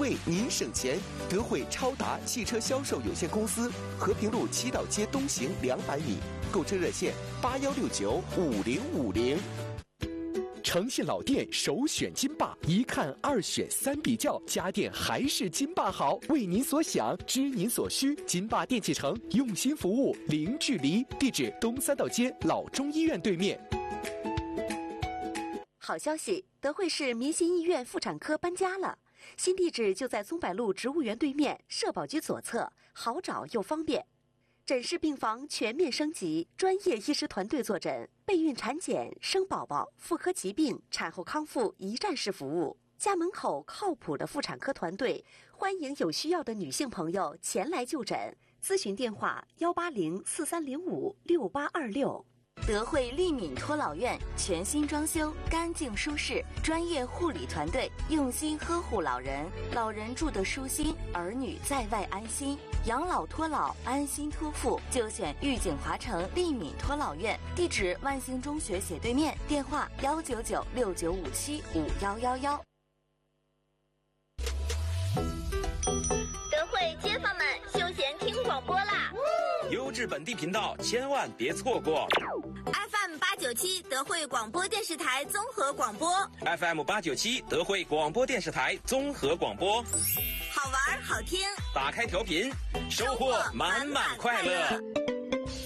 为您省钱。德惠超达汽车销售有限公司，和平路七道街东行200米，购车热线81695050。诚信老店首选金霸，一看二选三比较，家电还是金霸好。为您所想，知您所需，金霸电器城用心服务，零距离。地址：东三道街老中医院对面。 好消息，德惠市民心医院妇产科搬家了，新地址就在松柏路植物园对面，社保局左侧，好找又方便。诊室病房全面升级，专业医师团队坐诊，备孕产检、生宝宝、妇科疾病、产后康复一站式服务。家门口靠谱的妇产科团队，欢迎有需要的女性朋友前来就诊。咨询电话18043056826。 德惠利敏托老院全新装修，干净舒适，专业护理团队用心呵护老人，老人住得舒心，儿女在外安心。养老托老，安心托付，就选玉景华城利敏托老院。地址：万兴中学斜对面，电话19969575111。 德惠街坊们，休闲听广播啦！ 优质本地频道千万别错过。 FM 897德惠广播电视台综合广播 FM 897德惠广播电视台综合广播， 好玩好听， 打开调频，收获满满快乐。